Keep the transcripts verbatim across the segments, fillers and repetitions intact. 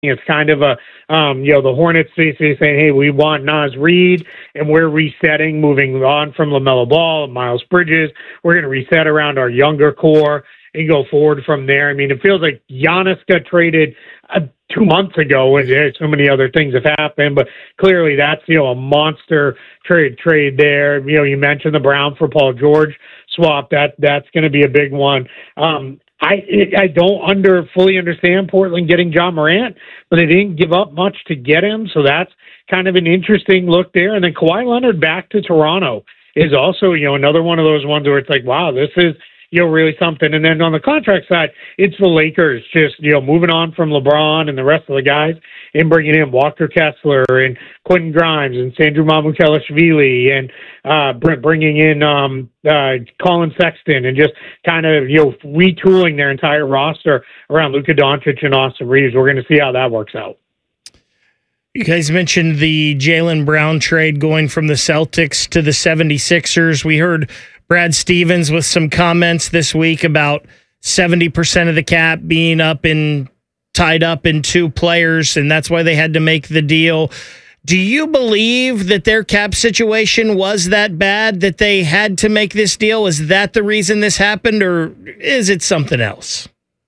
It's kind of a, um, you know, the Hornets basically saying, hey, we want Naz Reid, and we're resetting, moving on from LaMelo Ball and Miles Bridges. We're going to reset around our younger core and go forward from there. I mean, it feels like Giannis got traded uh, two months ago, and uh, so many other things have happened, but clearly that's, you know, a monster trade trade there. You know, you mentioned the Brown for Paul George swap. That that's going to be a big one. Um, I I don't under fully understand Portland getting John Morant, but they didn't give up much to get him, so that's kind of an interesting look there. And then Kawhi Leonard back to Toronto is also, you know, another one of those ones where it's like, wow, this is, you know, really something. And then on the contract side, it's the Lakers just, you know, moving on from LeBron and the rest of the guys and bringing in Walker Kessler and Quentin Grimes and Sandro Mamukelashvili and uh, bringing in um, uh, Colin Sexton and just kind of, you know, retooling their entire roster around Luka Doncic and Austin Reeves. We're going to see how that works out. You guys mentioned the Jaylen Brown trade going from the Celtics to the seventy-sixers. We heard Brad Stevens with some comments this week about seventy percent of the cap being up in tied up in two players, and that's why they had to make the deal. Do you believe that their cap situation was that bad that they had to make this deal? Is that the reason this happened, or is it something else?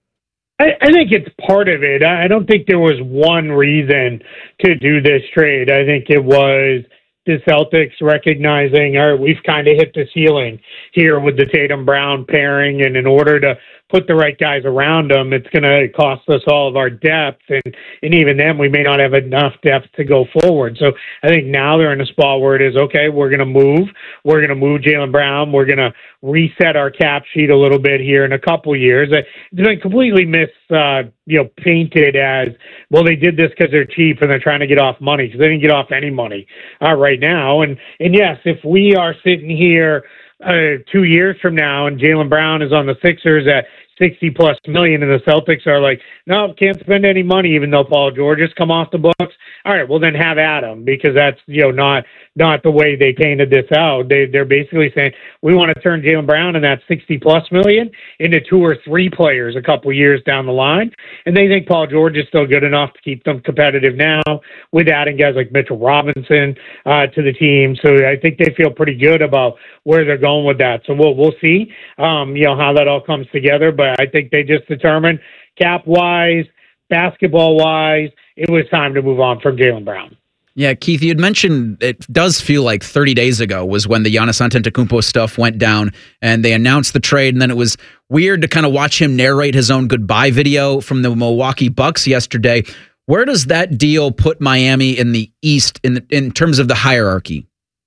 I, I think it's part of it. I don't think there was one reason to do this trade. I think it was the Celtics recognizing, all right, we've kind of hit the ceiling here with the Tatum Brown pairing, and in order to put the right guys around them, it's going to cost us all of our depth, and, and even then we may not have enough depth to go forward. So I think now they're in a spot where it is, okay, we're going to move. We're going to move Jaylen Brown. We're going to reset our cap sheet a little bit here in a couple years. It's been completely mis, uh, you know, painted as, well, they did this because they're cheap and they're trying to get off money, because they didn't get off any money uh, right now. And, and yes, if we are sitting here uh, two years from now and Jaylen Brown is on the Sixers at sixty plus million and the Celtics are like, no, can't spend any money even though Paul George has come off the books. All right, well then have Adam, because that's, you know, not not the way they painted this out. They they're basically saying we want to turn Jaylen Brown and that sixty plus million into two or three players a couple years down the line, and they think Paul George is still good enough to keep them competitive now with adding guys like Mitchell Robinson uh, to the team. So I think they feel pretty good about where they're going with that. So we'll we'll see, um, you know, how that all comes together. But I think they just determined cap wise, basketball wise, it was time to move on from Jaylen Brown. Yeah, Keith, you had mentioned it does feel like thirty days ago was when the Giannis Antetokounmpo stuff went down and they announced the trade, and then it was weird to kind of watch him narrate his own goodbye video from the Milwaukee Bucks yesterday. Where does that deal put Miami in the East in the, in terms of the hierarchy?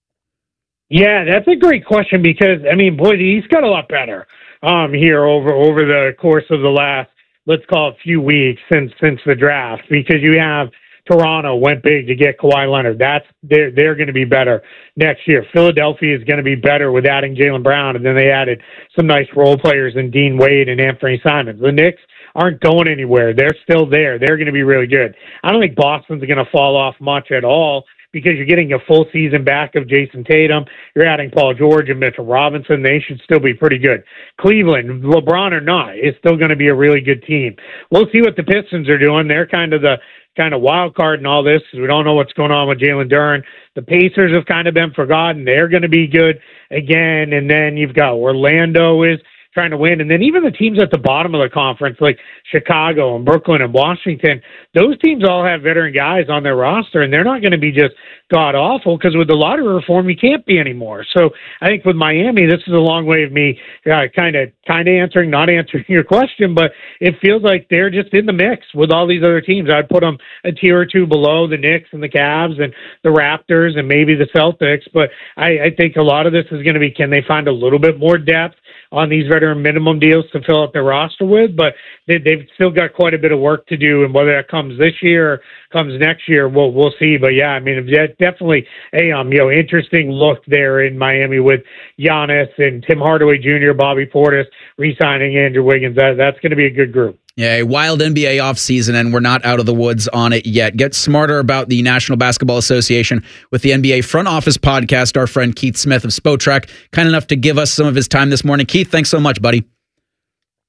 Yeah, that's a great question, because, I mean, boy, the East got a lot better um, here over over the course of the last, let's call it, few weeks since since the draft, because you have Toronto went big to get Kawhi Leonard. That's they're they're going to be better next year. Philadelphia is going to be better with adding Jaylen Brown, and then they added some nice role players in Dean Wade and Anthony Simons. The Knicks aren't going anywhere. They're still there. They're going to be really good. I don't think Boston's going to fall off much at all, because you're getting a full season back of Jason Tatum. You're adding Paul George and Mitchell Robinson. They should still be pretty good. Cleveland, LeBron or not, is still going to be a really good team. We'll see what the Pistons are doing. They're kind of the kind of wild card in all this, because we don't know what's going on with Jalen Duren. The Pacers have kind of been forgotten. They're going to be good again. And then you've got Orlando is trying to win. And then even the teams at the bottom of the conference, like Chicago and Brooklyn and Washington, those teams all have veteran guys on their roster, and they're not going to be just god-awful, because with the lottery reform, you can't be anymore. So I think with Miami, this is a long way of me uh, kind of kind of answering, not answering your question, but it feels like they're just in the mix with all these other teams. I'd put them a tier or two below the Knicks and the Cavs and the Raptors and maybe the Celtics, but I, I think a lot of this is going to be, can they find a little bit more depth on these veteran minimum deals to fill up their roster with? But they, they've still got quite a bit of work to do, and whether that comes this year or comes next year, we'll we'll see. But yeah, I mean, definitely a um you know interesting look there in Miami with Giannis and Tim Hardaway Junior, Bobby Portis re-signing Andrew Wiggins. That, that's going to be a good group. Yeah, a wild N B A offseason, and we're not out of the woods on it yet. Get smarter about the National Basketball Association with the N B A Front Office podcast. Our friend Keith Smith of Spotrac, kind enough to give us some of his time this morning. Keith, thanks so much, buddy.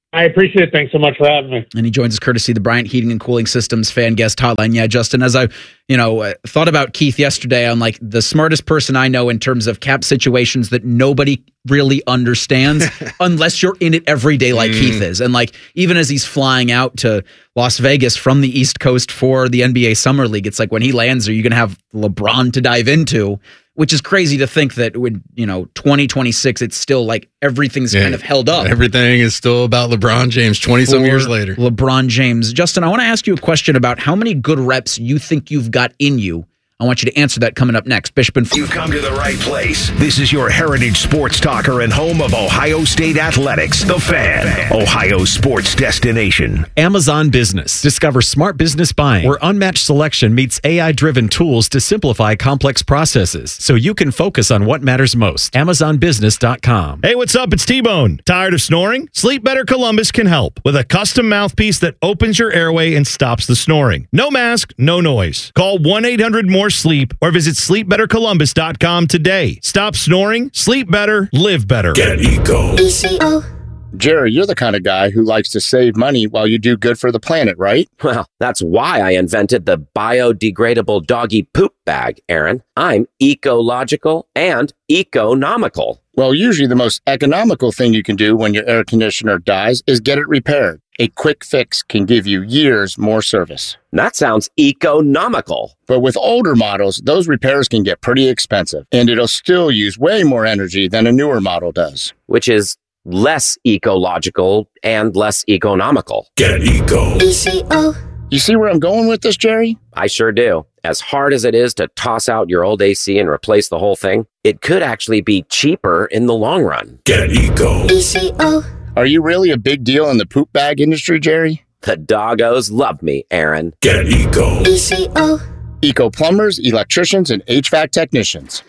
I appreciate it. Thanks so much for having me. And he joins us courtesy of the Bryant Heating and Cooling Systems fan guest hotline. Yeah, Justin, as I, you know, uh, thought about Keith yesterday, I'm like the smartest person I know in terms of cap situations that nobody really understands unless you're in it every day like mm. Keith is. And like, even as he's flying out to Las Vegas from the East Coast for the N B A Summer League, it's like when he lands, are you going to have LeBron to dive into? Which is crazy to think that when, you know, twenty twenty-six, it's still like everything's yeah, kind of held up. Everything is still about LeBron James twenty some years later. LeBron James. Justin, I want to ask you a question about how many good reps you think you've got in you. I want you to answer that coming up next. Bishop and You've come to the right place. This is your heritage sports talker and home of Ohio State Athletics, The Fan, Ohio's sports destination. Amazon Business. Discover smart business buying, where unmatched selection meets A I-driven tools to simplify complex processes, so you can focus on what matters most. Amazon Business dot com. Hey, what's up? It's T-Bone. Tired of snoring? Sleep Better Columbus can help with a custom mouthpiece that opens your airway and stops the snoring. No mask, no noise. Call one eight hundred more sleep or visit sleep better columbus dot com today. Stop snoring, sleep better, live better. Get Eco. E C O. Jerry, you're the kind of guy who likes to save money while you do good for the planet, right? Well, that's why I invented the biodegradable doggy poop bag, Aaron. I'm ecological and economical. Well, usually the most economical thing you can do when your air conditioner dies is get it repaired. A quick fix can give you years more service. That sounds economical. But with older models, those repairs can get pretty expensive, and it'll still use way more energy than a newer model does. Which is less ecological and less economical. Get Eco. E C O. You see where I'm going with this, Jerry? I sure do. As hard as it is to toss out your old A C and replace the whole thing, it could actually be cheaper in the long run. Get Eco. E C O. Are you really a big deal in the poop bag industry, Jerry? The doggos love me, Aaron. Get Eco. E C O. Eco plumbers, electricians, and H V A C technicians.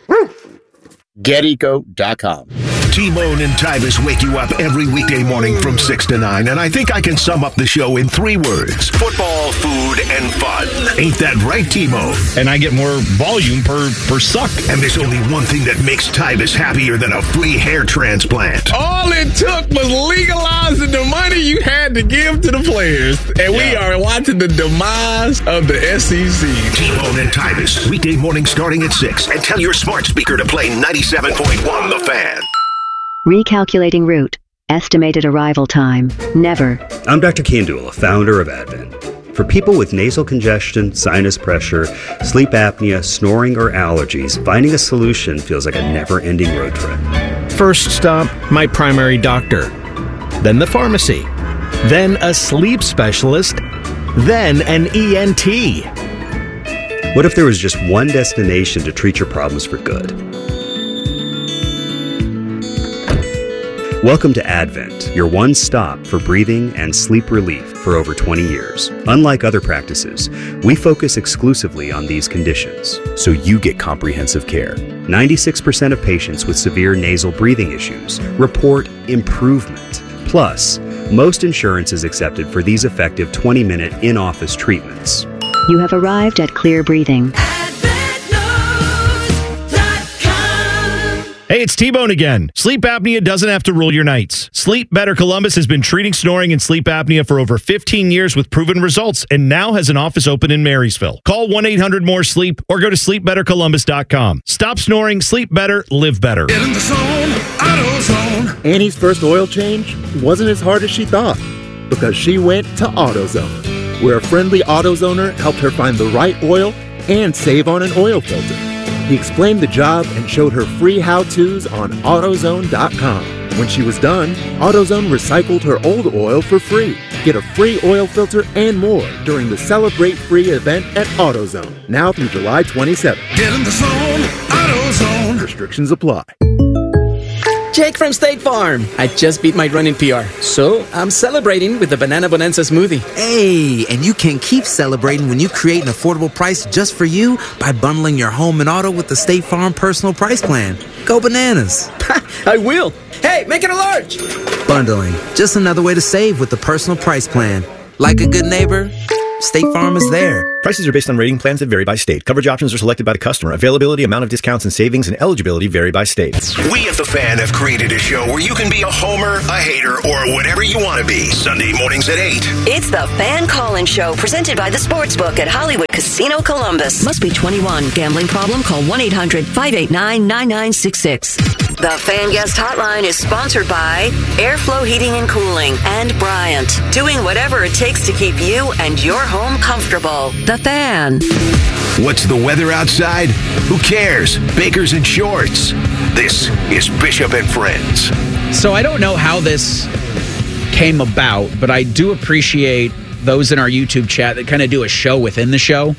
get eco dot com. T-Bone and Tybus wake you up every weekday morning from six to nine, and I think I can sum up the show in three words. Football, food, and fun. Ain't that right, T-Bone? And I get more volume per, per suck. And there's only one thing that makes Tybus happier than a free hair transplant. All it took was legalizing the money you had to give to the players. And yeah. we are watching the demise of the S E C. T-Bone and Tybus, weekday morning starting at six. And tell your smart speaker to play ninety-seven point one The Fan. Recalculating route. Estimated arrival time. Never. I'm Doctor Kandula, founder of Advent. For people with nasal congestion, sinus pressure, sleep apnea, snoring, or allergies, finding a solution feels like a never-ending road trip. First stop, my primary doctor. Then the pharmacy. Then a sleep specialist. Then an E N T. What if there was just one destination to treat your problems for good? Welcome to Advent, your one stop for breathing and sleep relief for over twenty years. Unlike other practices, we focus exclusively on these conditions, so you get comprehensive care. ninety-six percent of patients with severe nasal breathing issues report improvement. Plus, most insurance is accepted for these effective twenty-minute in-office treatments. You have arrived at Clear Breathing. Hey, it's T-Bone again. Sleep apnea doesn't have to rule your nights. Sleep Better Columbus has been treating snoring and sleep apnea for over fifteen years with proven results and now has an office open in Marysville. Call one eight hundred more sleep or go to sleep better columbus dot com. Stop snoring, sleep better, live better. Get in the zone, AutoZone. Annie's first oil change wasn't as hard as she thought because she went to AutoZone, where a friendly AutoZoner helped her find the right oil and save on an oil filter. He explained the job and showed her free how-tos on AutoZone dot com. When she was done, AutoZone recycled her old oil for free. Get a free oil filter and more during the Celebrate Free event at AutoZone, now through July twenty-seventh. Get in the zone, AutoZone. Restrictions apply. Jake from State Farm. I just beat my running P R, so I'm celebrating with the Banana Bonanza smoothie. Hey, and you can keep celebrating when you create an affordable price just for you by bundling your home and auto with the State Farm Personal Price Plan. Go bananas. I will. Hey, make it a large. Bundling, just another way to save with the Personal Price Plan. Like a good neighbor, State Farm is there. Prices are based on rating plans that vary by state. Coverage options are selected by the customer. Availability, amount of discounts and savings, and eligibility vary by state. We at The Fan have created a show where you can be a homer, a hater, or whatever you want to be. Sunday mornings at eight. It's the Fan Call-In Show, presented by the Sportsbook at Hollywood Casino Columbus. Must be twenty-one. Gambling problem? Call one eight hundred five eight nine nine nine six six. The Fan Guest Hotline is sponsored by Airflow Heating and Cooling and Bryant, doing whatever it takes to keep you and your home comfortable. The Fan. What's the weather outside? Who cares? Bakers and shorts. This is Bishop and Friends. So I don't know how this came about, but I do appreciate those in our YouTube chat that kind of do a show within the show.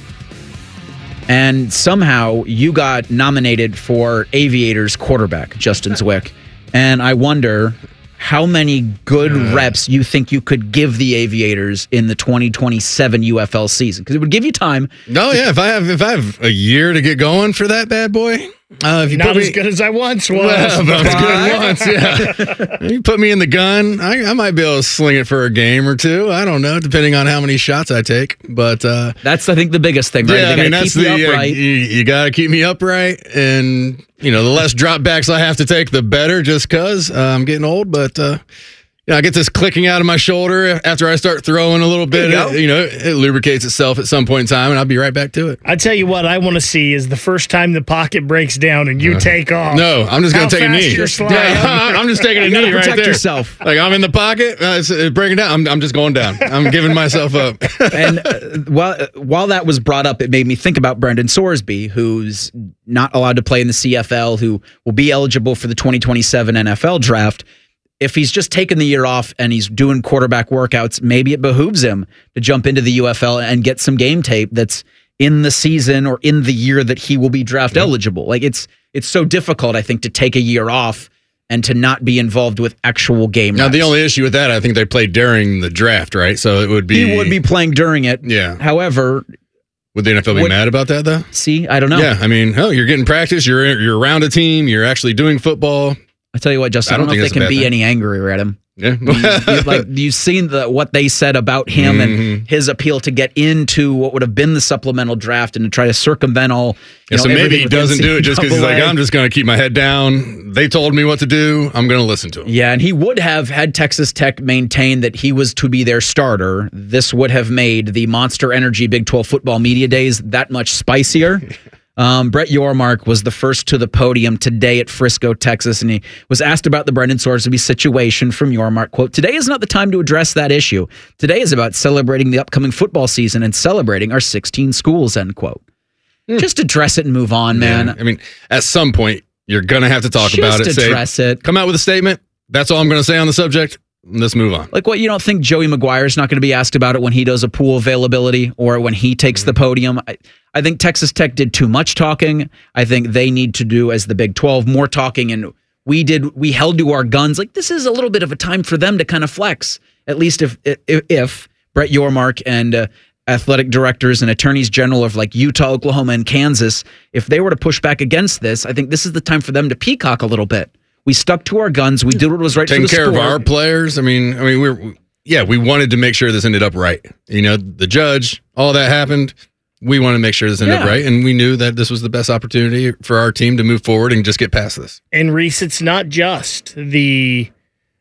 And somehow you got nominated for Aviators quarterback, Justin Zwick. And I wonder how many good uh, reps you think you could give the Aviators in the twenty twenty-seven U F L season, because it would give you time. No, yeah, if I have if I have a year to get going for that bad boy, uh, if you not put me, as good as I once was. Well, not as good once, yeah. You put me in the gun, I, I might be able to sling it for a game or two. I don't know, depending on how many shots I take. But uh, that's I think the biggest thing, right? Yeah, they I mean that's keep the you, uh, you, you got to keep me upright, and you know the less dropbacks I have to take, the better. Just because uh, I'm getting old, but. Uh, You know, I get this clicking out of my shoulder after I start throwing a little bit. You, it, you know, it lubricates itself at some point in time, and I'll be right back to it. I tell you what, I want to see is the first time the pocket breaks down and you uh, take off. No, I'm just going to take a knee. Yeah, I'm just taking a knee right there. Yourself. Like I'm in the pocket, uh, it's, it's breaking down. I'm, I'm just going down. I'm giving myself up. And uh, while uh, while that was brought up, it made me think about Brendan Sorsby, who's not allowed to play in the C F L, who will be eligible for the twenty twenty-seven N F L draft. If he's just taken the year off and he's doing quarterback workouts, maybe it behooves him to jump into the U F L and get some game tape that's in the season or in the year that he will be draft yeah. eligible. Like it's it's so difficult, I think, to take a year off and to not be involved with actual game. Now, reps. The only issue with that, I think they played during the draft, right? So it would be he would be playing during it. Yeah. However, would the N F L be would, mad about that though? See, I don't know. Yeah, I mean, oh, you're getting practice. You're you're around a team. You're actually doing football. I tell you what, Justin, I don't, I don't know if they can be thing. any angrier at him. Yeah. you, you, like you've seen the what they said about him mm-hmm. and his appeal to get into what would have been the supplemental draft and to try to circumvent all. Yeah, know, so maybe he doesn't do it just because he's like, I'm just going to keep my head down. They told me what to do. I'm going to listen to him. Yeah, and he would have had Texas Tech maintain that he was to be their starter. This would have made the Monster Energy Big twelve football media days that much spicier. Um, Brett Yormark was the first to the podium today at Frisco, Texas, and he was asked about the Brendan Sorsby situation from Yormark. Quote, today is not the time to address that issue. Today is about celebrating the upcoming football season and celebrating our sixteen schools, end quote. Mm. Just address it and move on, man. Yeah, I mean, at some point, you're going to have to talk Just about it. Just address say, it. Come out with a statement. That's all I'm going to say on the subject. Let's move on. Like what, you don't think Joey McGuire's not going to be asked about it when he does a pool availability or when he takes mm-hmm. the podium? I, I think Texas Tech did too much talking. I think they need to do, as the Big twelve, more talking. And we did, we held to our guns. Like this is a little bit of a time for them to kind of flex. At least if if, if Brett Yormark and uh, athletic directors and attorneys general of like Utah, Oklahoma, and Kansas, if they were to push back against this, I think this is the time for them to peacock a little bit. We stuck to our guns. We did what was right Taking for the care sport. of our players. I mean, I mean, we're yeah, we wanted to make sure this ended up right. You know, the judge, all that happened. We want to make sure this ended yeah. up right, and we knew that this was the best opportunity for our team to move forward and just get past this. And Reese, it's not just the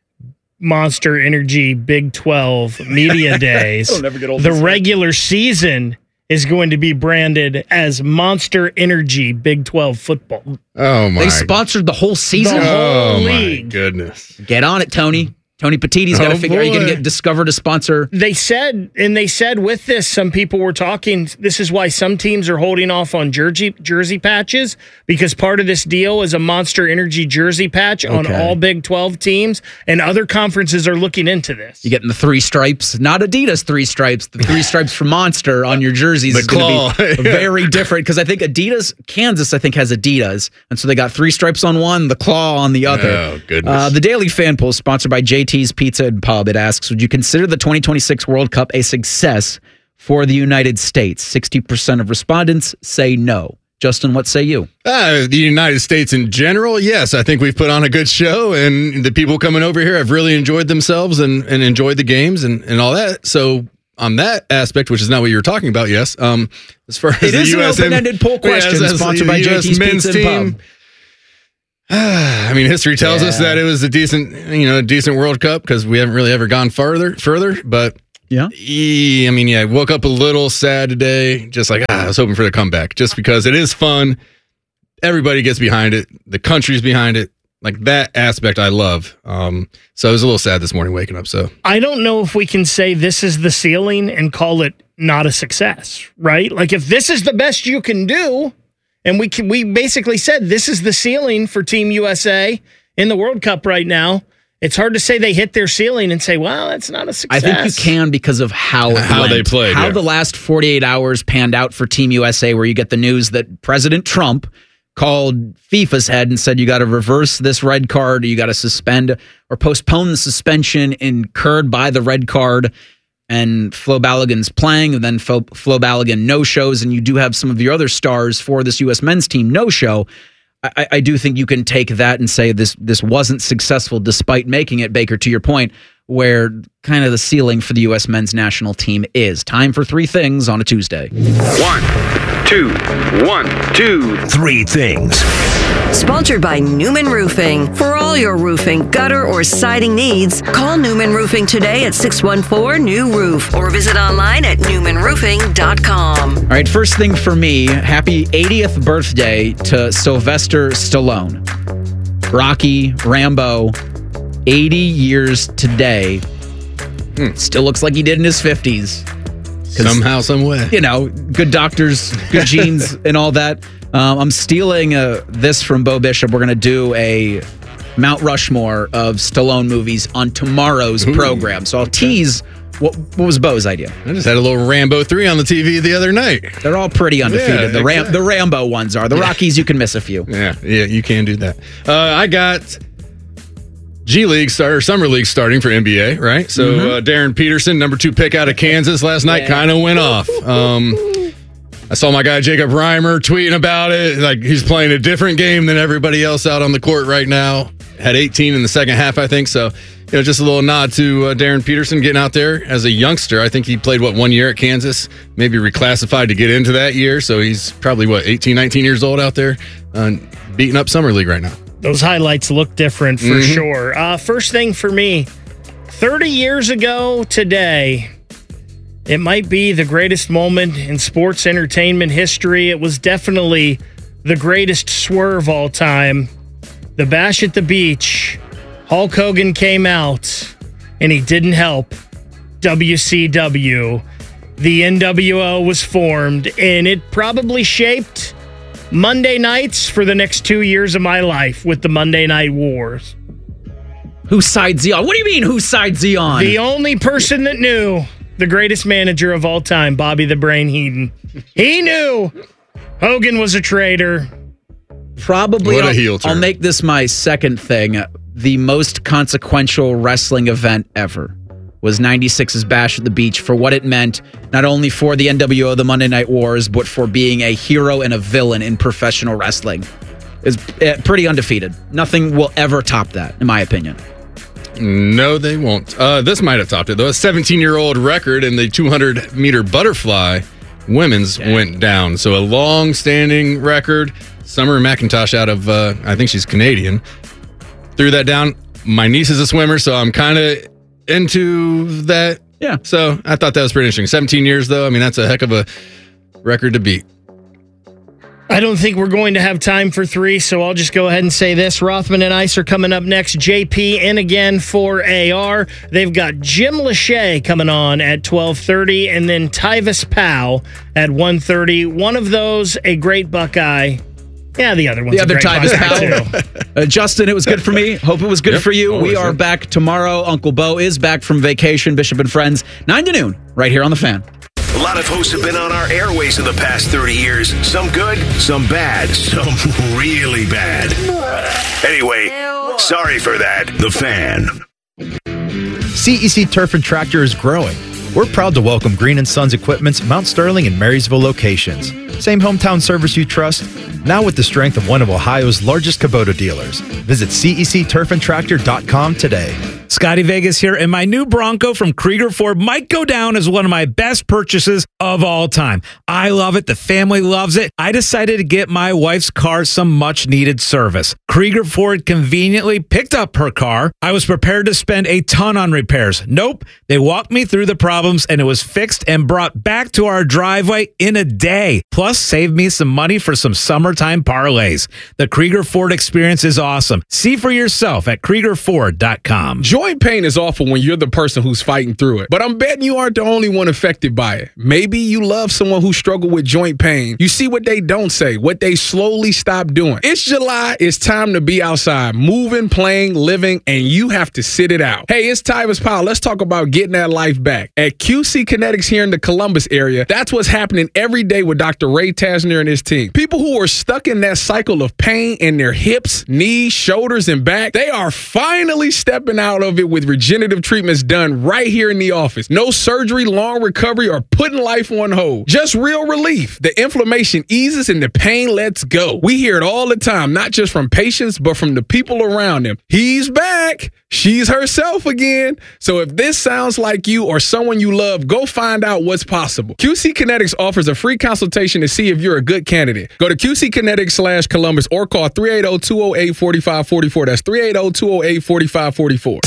Monster Energy Big twelve media days. It'll never get old. The regular season is going to be branded as Monster Energy Big twelve football. Oh my! They sponsored the whole season. The whole oh league. My goodness! Get on it, Tony. Tony Petitti's got to oh figure. boy. Are you going to get Discover to sponsor? They said, and they said with this, some people were talking. This is why some teams are holding off on jersey jersey patches, because part of this deal is a Monster Energy jersey patch okay. on all Big twelve teams, and other conferences are looking into this. You getting the three stripes, not Adidas three stripes. The three stripes from Monster on your jerseys the is going to be yeah. very different, because I think Adidas, Kansas, I think has Adidas, and so they got three stripes on one, the claw on the other. Oh goodness! Uh, the Daily Fan Poll, sponsored by J T's Pizza and Pub. It asks, would you consider the twenty twenty-six World Cup a success for the United States? sixty percent of respondents say no. Justin, what say you? Uh, the United States in general, yes. I think we've put on a good show, and the people coming over here have really enjoyed themselves and, and enjoyed the games and, and all that. So on that aspect, which is not what you were talking about, yes. Um, as far as it the is U S an open-ended poll question yeah, as, as sponsored the by U S J T's men's Pizza and team, Pub. I mean, history tells Yeah. us that it was a decent, you know, a decent World Cup because we haven't really ever gone further, further. But yeah, e- I mean, yeah, I woke up a little sad today, just like ah, I was hoping for the comeback, just because it is fun. Everybody gets behind it. The country's behind it. Like that aspect, I love. Um, so I was a little sad this morning waking up. So I don't know if we can say this is the ceiling and call it not a success, right? Like if this is the best you can do. And we can, we basically said this is the ceiling for Team U S A in the World Cup right now. It's hard to say they hit their ceiling and say, well, that's not a success. I think you can because of how it how went. they played, how yeah. the last forty-eight hours panned out for Team U S A, where you get the news that President Trump called FIFA's head and said you got to reverse this red card, or you got to suspend or postpone the suspension incurred by the red card. And Flo Balogun's playing, and then Flo, Flo Balogun no-shows, and you do have some of your other stars for this U S men's team no-show. I, I do think you can take that and say this this wasn't successful despite making it, Baker, to your point, where kind of the ceiling for the U S men's national team is. Time for three things on a Tuesday. One, two, one, two, three things. Sponsored by Newman Roofing. For all your roofing, gutter, or siding needs, call Newman Roofing today at six one four, N E W roof or visit online at newman roofing dot com. All right, first thing for me, happy eightieth birthday to Sylvester Stallone. Rocky, Rambo, eighty years today. Hmm. Still looks like he did in his fifties. Somehow, some way. You know, good doctors, good genes, and all that. Um, I'm stealing uh, this from Bo Bishop. We're going to do a Mount Rushmore of Stallone movies on tomorrow's Ooh. program. So I'll tease what, what was Bo's idea. I just had a little Rambo three on the T V the other night. They're all pretty undefeated. Yeah, the Ram- exactly. the Rambo ones are. The Rockies, you can miss a few. Yeah, yeah, you can do that. Uh, I got G League starter, Summer League starting for N B A, right? So Mhm. uh, Darren Peterson, number two pick out of Kansas last night, Yeah. kind of went off. Um, I saw my guy Jacob Reimer tweeting about it. Like he's playing a different game than everybody else out on the court right now. Had eighteen in the second half, I think. So, you know, just a little nod to uh, Darren Peterson getting out there as a youngster. I think he played, what, one year at Kansas, maybe reclassified to get into that year. So he's probably, what, eighteen, nineteen years old out there uh, beating up Summer League right now. Those highlights look different for Mhm. sure. Uh, first thing for me, thirty years ago today, it might be the greatest moment in sports entertainment history. It was definitely the greatest swerve all time. The Bash at the Beach. Hulk Hogan came out, and he didn't help W C W. The N W O was formed, and it probably shaped Monday nights for the next two years of my life with the Monday Night Wars. Whose side's he on? What do you mean, whose side's he on? The only person that knew, the greatest manager of all time, Bobby the Brain Heenan. He knew Hogan was a traitor. Probably, What a I'll, heel turn. I'll make this my second thing. The most consequential wrestling event ever was ninety-six's Bash at the Beach for what it meant, not only for the N W O, the Monday Night Wars, but for being a hero and a villain in professional wrestling. It's uh, pretty undefeated. Nothing will ever top that, in my opinion. No, they won't. Uh, this might have topped it, though. A seventeen-year-old record in the two hundred meter butterfly women's went down. So a long-standing record. Summer McIntosh out of, uh, I think she's Canadian, threw that down. My niece is a swimmer, so I'm kind of into that. Yeah. So I thought that was pretty interesting. seventeen years, though. I mean, that's a heck of a record to beat. I don't think we're going to have time for three, so I'll just go ahead and say this. Rothman and Ice are coming up next. J P in again for A R. They've got Jim Lachey coming on at twelve thirty, and then Tyvis Powell at one thirty. One of those, a great Buckeye. Yeah, the other one's The a other great Tyvis Buckeye, too. Uh, Justin, it was good for me. Hope it was good Yep, for you. always, We are yeah. back tomorrow. Uncle Bo is back from vacation. Bishop and Friends, nine to noon, right here on The Fan. A lot of hosts have been on our airways in the past thirty years. Some good, some bad, some really bad. Anyway, sorry for that. The Fan. C E C Turf and Tractor is growing. We're proud to welcome Green and Sons Equipment's Mount Sterling and Marysville locations. Same hometown service you trust, now with the strength of one of Ohio's largest Kubota dealers. Visit C E C turf and tractor dot com today. Scotty Vegas here, and my new Bronco from Krieger Ford might go down as one of my best purchases of all time. I love it. The family loves it. I decided to get my wife's car some much-needed service. Krieger Ford conveniently picked up her car. I was prepared to spend a ton on repairs. Nope. They walked me through the problems, and it was fixed and brought back to our driveway in a day. Plus, saved me some money for some summertime parlays. The Krieger Ford experience is awesome. See for yourself at Krieger Ford dot com. Joint pain is awful when you're the person who's fighting through it, but I'm betting you aren't the only one affected by it. Maybe you love someone who struggled with joint pain. You see what they don't say, what they slowly stop doing. It's July. It's time to be outside, moving, playing, living, and you have to sit it out. Hey, it's Tyvis Powell. Let's talk about getting that life back. At Q C Kinetics here in the Columbus area, that's what's happening every day with Doctor Ray Tasner and his team. People who are stuck in that cycle of pain in their hips, knees, shoulders, and back, they are finally stepping out of it with regenerative treatments done right here in the office. No surgery, long recovery, or putting life on hold. Just real relief. The inflammation eases and the pain lets go. We hear it all the time, not just from patients, but from the people around them. He's back. She's herself again. So if this sounds like you or someone you love, go find out what's possible. Q C Kinetics offers a free consultation to see if you're a good candidate. Go to Q C Kinetics slash Columbus or call three eight zero, two zero eight, four five four four. That's three eight zero, two zero eight, four five four four.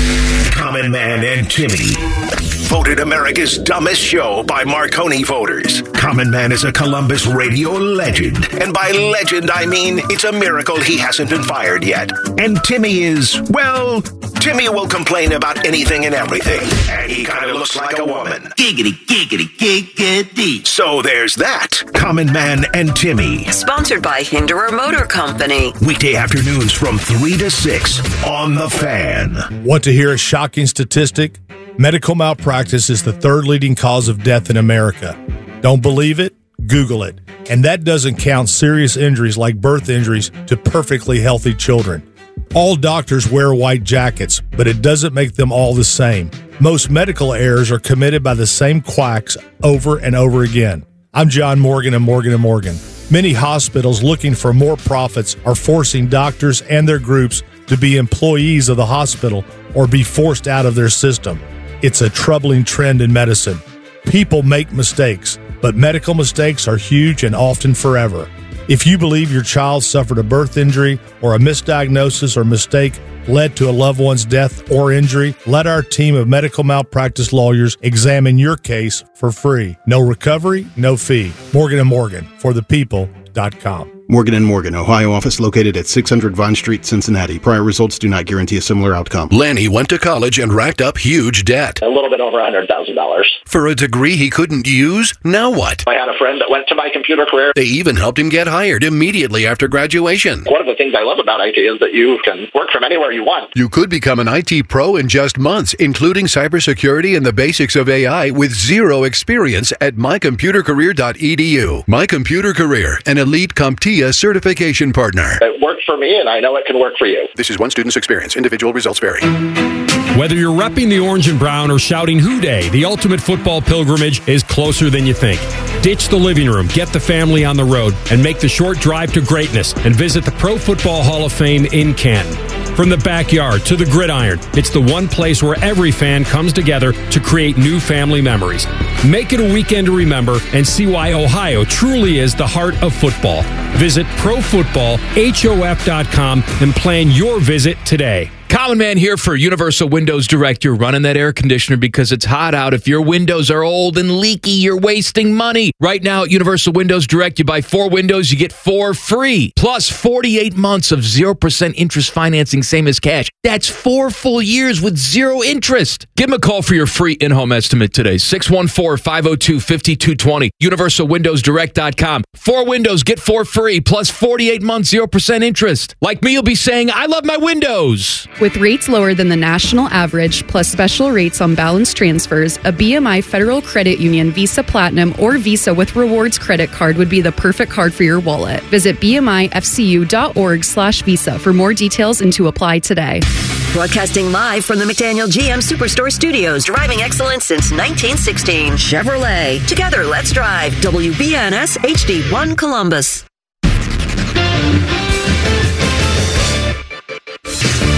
Common Man and Timmy. Voted America's dumbest show by Marconi voters. Common Man is a Columbus radio legend. And by legend, I mean it's a miracle he hasn't been fired yet. And Timmy is, well, Timmy will complain about anything and everything. And he kind of looks like a woman. Giggity, giggity, giggity. So there's that. Common Man and Timmy. Sponsored by Hinderer Motor Company. Weekday afternoons from three to six on The Fan. Want to hear a shocking statistic? Medical malpractice is the third leading cause of death in America. Don't believe it? Google it. And that doesn't count serious injuries like birth injuries to perfectly healthy children. All doctors wear white jackets, but it doesn't make them all the same. Most medical errors are committed by the same quacks over and over again. I'm John Morgan of Morgan and Morgan. Many hospitals looking for more profits are forcing doctors and their groups to be employees of the hospital or be forced out of their system. It's a troubling trend in medicine. People make mistakes, but medical mistakes are huge and often forever. If you believe your child suffered a birth injury or a misdiagnosis or mistake led to a loved one's death or injury, let our team of medical malpractice lawyers examine your case for free. No recovery, no fee. Morgan and Morgan, for the people dot com. Morgan and Morgan, Ohio office located at six hundred Vine Street, Cincinnati. Prior results do not guarantee a similar outcome. Lanny went to college and racked up huge debt. A little bit over one hundred thousand dollars. For a degree he couldn't use? Now what? I had a friend that went to my computer career. They even helped him get hired immediately after graduation. One of the things I love about I T is that you can work from anywhere you want. You could become an I T pro in just months, including cybersecurity and the basics of A I with zero experience at my computer career dot e d u. My Computer Career, an elite CompTIA certification partner. It worked for me, and I know it can work for you. This is one student's experience. Individual results vary. Whether you're repping the orange and brown or shouting Hoo Day, the ultimate football pilgrimage is closer than you think. Ditch the living room, get the family on the road, and make the short drive to greatness and visit the Pro Football Hall of Fame in Canton. From the backyard to the gridiron, it's the one place where every fan comes together to create new family memories. Make it a weekend to remember and see why Ohio truly is the heart of football. Visit pro football hof dot com and plan your visit today. Common Man here for Universal Windows Direct. You're running that air conditioner because it's hot out. If your windows are old and leaky, you're wasting money. Right now at Universal Windows Direct, you buy four windows, you get four free. Plus forty-eight months of zero percent interest financing, same as cash. That's four full years with zero interest. Give them a call for your free in-home estimate today. six one four, five oh two, five two two zero. universal windows direct dot com. Four windows, get four free, plus forty-eight months, zero percent interest. Like me, you'll be saying, I love my windows. With rates lower than the national average, plus special rates on balance transfers, a B M I Federal Credit Union Visa Platinum or Visa with Rewards credit card would be the perfect card for your wallet. Visit b m i f c u dot org slash visa for more details and to apply today. Broadcasting live from the McDaniel G M Superstore Studios, driving excellence since nineteen sixteen. Chevrolet. Together, let's drive. W B N S H D one Columbus.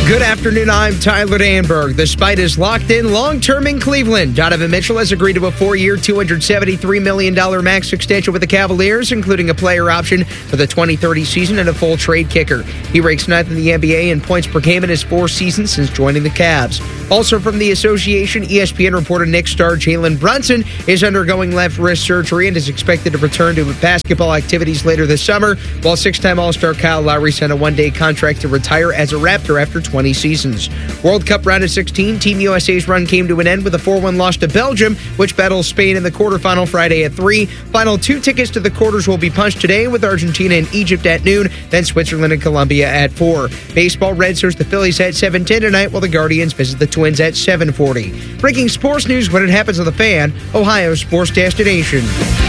Good afternoon, I'm Tyler Danberg. The Spite is locked in long-term in Cleveland. Donovan Mitchell has agreed to a four-year, two hundred seventy-three million dollars max extension with the Cavaliers, including a player option for the twenty thirty season and a full trade kicker. He ranks ninth in the N B A in points per game in his four seasons since joining the Cavs. Also from the association, E S P N reported Knicks star Jalen Brunson is undergoing left wrist surgery and is expected to return to basketball activities later this summer, while six-time All-Star Kyle Lowry signed a one-day contract to retire as a Raptor after twenty seasons. World Cup round of sixteen, Team U S A's run came to an end with a four one loss to Belgium, which battles Spain in the quarterfinal Friday at three. Final two tickets to the quarters will be punched today with Argentina and Egypt at noon, then Switzerland and Colombia at four. Baseball, Reds host the Phillies at seven ten tonight, while the Guardians visit the Twins at seven forty. Breaking sports news when it happens on The Fan, Ohio's sports destination.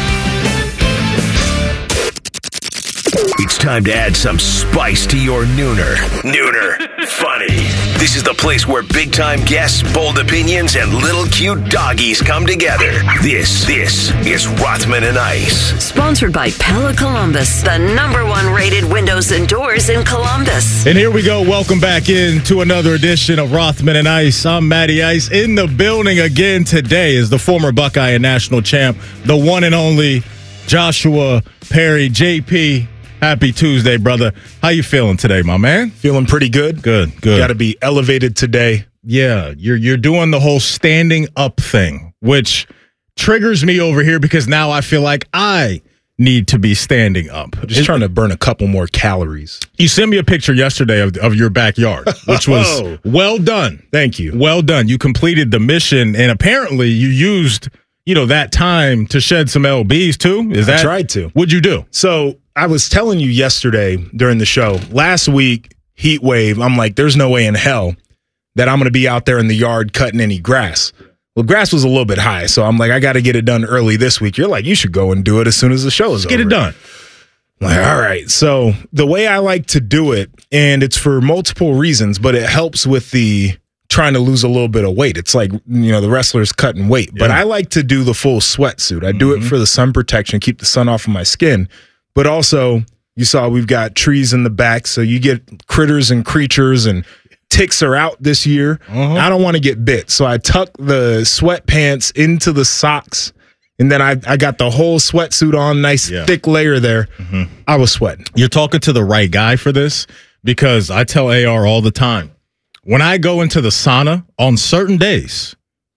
It's time to add some spice to your nooner. Nooner Funny. This is the place where big-time guests, bold opinions, and little cute doggies come together. This, this is Rothman and Ice. Sponsored by Pella Columbus, the number one rated windows and doors in Columbus. And here we go. Welcome back into another edition of Rothman and Ice. I'm Matty Ice. In the building again today is the former Buckeye and national champ, the one and only Joshua Perry. J P, happy Tuesday, brother. How you feeling today, my man? Feeling pretty good. Good, good. Got to be elevated today. Yeah, you're you're doing the whole standing up thing, which triggers me over here because now I feel like I need to be standing up. Just trying to burn a couple more calories. You sent me a picture yesterday of, of your backyard, which was Oh. well done. Thank you. Well done. You completed the mission, and apparently you used, you know, that time to shed some L Bs too. Is I that tried to. What'd you do? So I was telling you yesterday during the show, last week, heat wave, I'm like, there's no way in hell that I'm going to be out there in the yard cutting any grass. Well, grass was a little bit high, so I'm like, I got to get it done early this week. You're like, you should go and do it as soon as the show is over. Get it done. I'm like, all right. So the way I like to do it, and it's for multiple reasons, but it helps with the trying to lose a little bit of weight. It's like, you know, the wrestlers cutting weight. But Yeah. I like to do the full sweatsuit. I do it for the sun protection, keep the sun off of my skin. But also, you saw we've got trees in the back, so you get critters and creatures, and ticks are out this year. I don't want to get bit. So I tuck the sweatpants into the socks, and then I, I got the whole sweatsuit on, nice Yeah. thick layer there. I was sweating. You're talking to the right guy for this because I tell A R all the time, when I go into the sauna on certain days,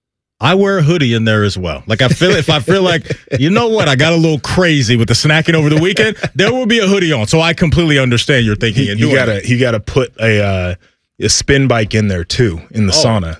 I wear a hoodie in there as well. Like I feel if I feel like, you know what, I got a little crazy with the snacking over the weekend, there will be a hoodie on. So I completely understand your thinking and You doing gotta it. you gotta put a uh, a spin bike in there too in the Oh. sauna.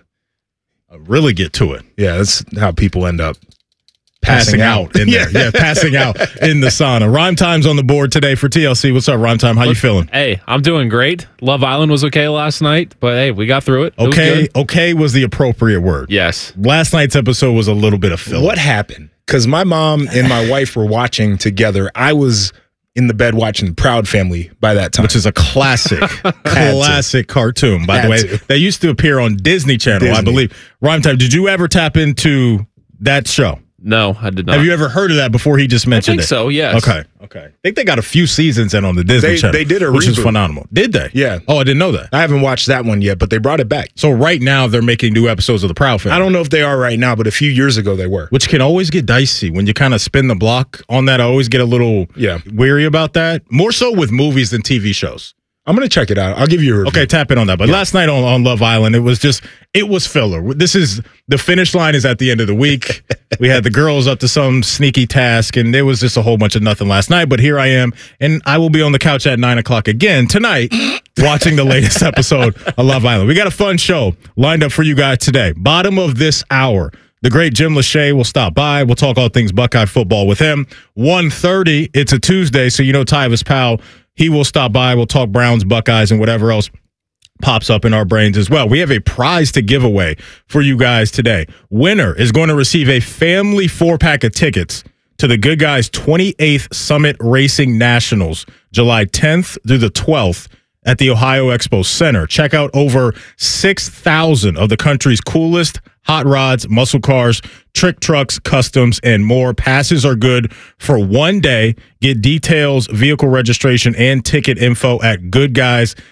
Really get to it. Yeah, that's how people end up Passing, out. in there. Yeah, passing out in the sauna. Rhyme Time's on the board today for T L C. What's up, Rhyme Time? How you feeling? Hey, I'm doing great. Love Island was okay last night, but hey, we got through it. It was Okay, good. okay was the appropriate word. Yes. Last night's episode was a little bit of filler. What happened? Because my mom and my wife were watching together. I was in the bed watching Proud Family by that time. Which is a classic, classic cartoon, by Had the way. to. They used to appear on Disney Channel, I Disney. believe. Rhyme Time, did you ever tap into that show? No, I did not. Have you ever heard of that before he just mentioned think it? so, yes. Okay, okay. I think they got a few seasons in on the Disney They- Channel. they did a which is reboot. phenomenal. Did they? Yeah. Oh, I didn't know that. I haven't watched that one yet, but they brought it back. So right now they're making new episodes of the Proud Family. I don't know if they are right now, but a few years ago they were. Which can always get dicey when you kind of spin the block on that. I always get a little Yeah. weary about that. More so with movies than T V shows. I'm going to check it out. I'll give you a review. Okay, tap in on that. But last night on, on Love Island, it was just, it was filler. This is, the finish line is at the end of the week. We had the girls up to some sneaky task, and there was just a whole bunch of nothing last night. But here I am, and I will be on the couch at nine o'clock again tonight watching the latest episode of Love Island. We got a fun show lined up for you guys today. Bottom of this hour, the great Jim Lachey will stop by. We'll talk all things Buckeye football with him. one thirty, it's a Tuesday, so you know Tyvis Powell, he will stop by. We'll talk Browns, Buckeyes, and whatever else pops up in our brains as well. We have a prize to give away for you guys today. Winner is going to receive a family four-pack of tickets to the Good Guys twenty-eighth Summit Racing Nationals, July tenth through the twelfth at the Ohio Expo Center. Check out over six thousand of the country's coolest hot rods, muscle cars, trick trucks, customs, and more. Passes are good for one day. Get details, vehicle registration, and ticket info at good guys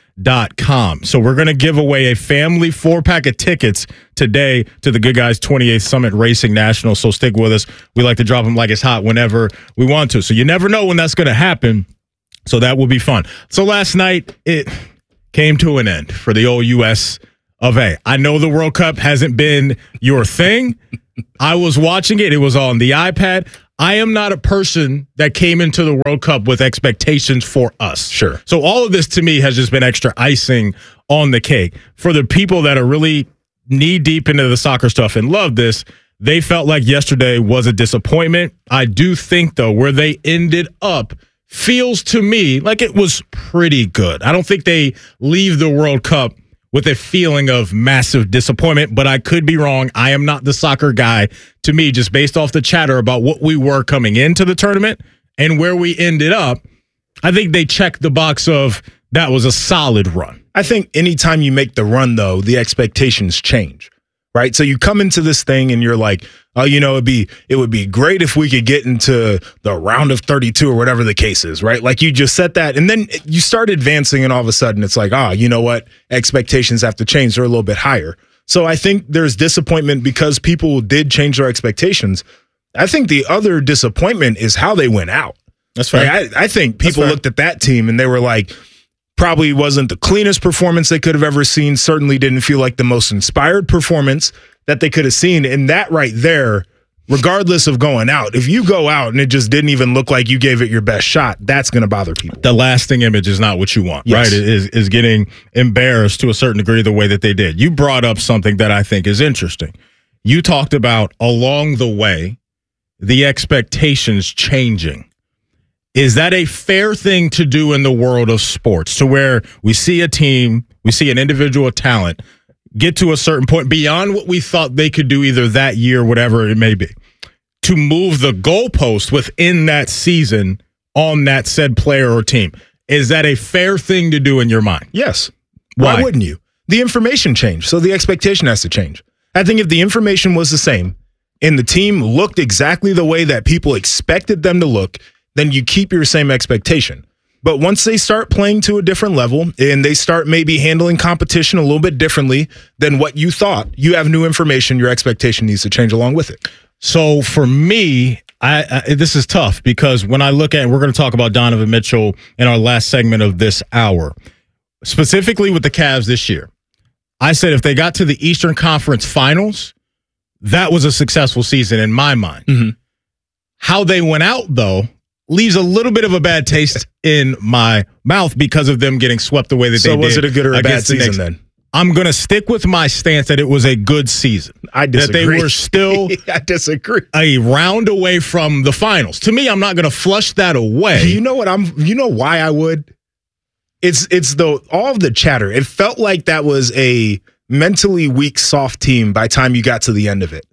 dot com. So we're going to give away a family four-pack of tickets today to the Good Guys twenty-eighth Summit Racing National. So stick with us. We like to drop them like it's hot whenever we want to. So you never know when that's going to happen. So that will be fun. So last night, it came to an end for the old U S of A. I know the World Cup hasn't been your thing. I was watching it. It was on the iPad. I am not a person that came into the World Cup with expectations for us. Sure. So all of this to me has just been extra icing on the cake. For the people that are really knee deep into the soccer stuff and love this, they felt like yesterday was a disappointment. I do think, though, where they ended up feels to me like it was pretty good. I don't think they leave the World Cup with a feeling of massive disappointment, but I could be wrong. I am not the soccer guy. To me, just based off the chatter about what we were coming into the tournament and where we ended up, I think they checked the box of that was a solid run. I think anytime you make the run, though, the expectations change, right? So you come into this thing and you're like, oh, you know, it'd be it would be great if we could get into the round of thirty-two or whatever the case is, right? Like you just set that, and then you start advancing, and all of a sudden it's like, ah, you know what? Expectations have to change; they're a little bit higher. So I think there's disappointment because people did change their expectations. I think the other disappointment is how they went out. That's fair. Like, I, I think people looked at that team and they were like, probably wasn't the cleanest performance they could have ever seen. Certainly didn't feel like the most inspired performance that they could have seen. And that right there, regardless of going out, if you go out and it just didn't even look like you gave it your best shot, that's going to bother people. The lasting image is not what you want, Yes. right? It is, is getting embarrassed to a certain degree the way that they did. You brought up something that I think is interesting. You talked about along the way, the expectations changing. Is that a fair thing to do in the world of sports, to where we see a team, we see an individual talent get to a certain point beyond what we thought they could do either that year, whatever it may be, to move the goalpost within that season on that said player or team? Is that a fair thing to do in your mind? Yes. Why, Why wouldn't you? The information changed, so the expectation has to change. I think if the information was the same and the team looked exactly the way that people expected them to look, then you keep your same expectation. But once they start playing to a different level and they start maybe handling competition a little bit differently than what you thought, you have new information, your expectation needs to change along with it. So for me, I, I this is tough because when I look at, we're going to talk about Donovan Mitchell in our last segment of this hour, specifically with the Cavs this year. I said if they got to the Eastern Conference Finals, that was a successful season in my mind. Mm-hmm. How they went out, though, leaves a little bit of a bad taste in my mouth because of them getting swept the way that so they did. So was it a good or a bad season Knicks. then? I'm going to stick with my stance that it was a good season. I disagree. That they were still I disagree. a round away from the finals. To me, I'm not going to flush that away. You know what I'm you know why I would? It's it's the all of the chatter. It felt like that was a mentally weak, soft team by the time you got to the end of it.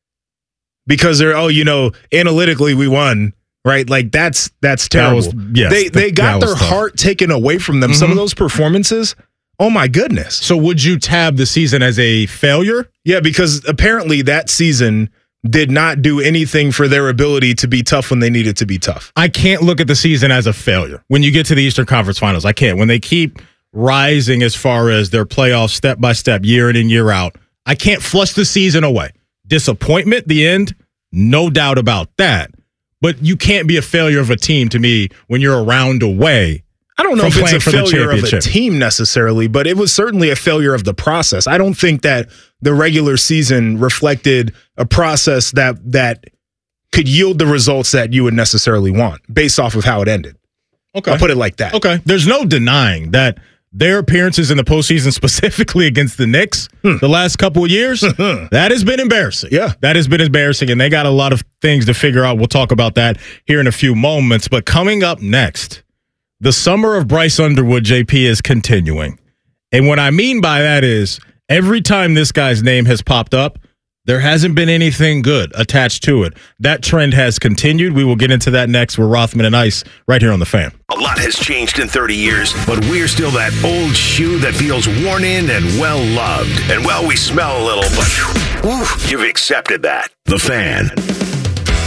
Because they're, oh, you know, analytically we won. Right, like that's that's terrible. That was, yes, they they got their tough. heart taken away from them. Mm-hmm. Some of those performances, oh my goodness. So would you tab the season as a failure? Yeah, because apparently that season did not do anything for their ability to be tough when they needed to be tough. I can't look at the season as a failure. When you get to the Eastern Conference Finals, I can't. When they keep rising as far as their playoffs step by step, year in and year out, I can't flush the season away. Disappointment, the end, no doubt about that. But you can't be a failure of a team to me when you're a round away. I don't know if it's a for the failure of a team necessarily, but it was certainly a failure of the process. I don't think that the regular season reflected a process that that could yield the results that you would necessarily want based off of how it ended. Okay. I'll put it like that. Okay. There's no denying that their appearances in the postseason, specifically against the Knicks, hmm. the last couple of years, that has been embarrassing. Yeah. That has been embarrassing, and they got a lot of things to figure out. We'll talk about that here in a few moments. But coming up next, the summer of Bryce Underwood, J P, is continuing. And what I mean by that is every time this guy's name has popped up, there hasn't been anything good attached to it. That trend has continued. We will get into that next with Rothman and Ice right here on The Fan. A lot has changed in thirty years, but we're still that old shoe that feels worn in and well-loved. And, well, we smell a little, but whew, you've accepted that. The Fan.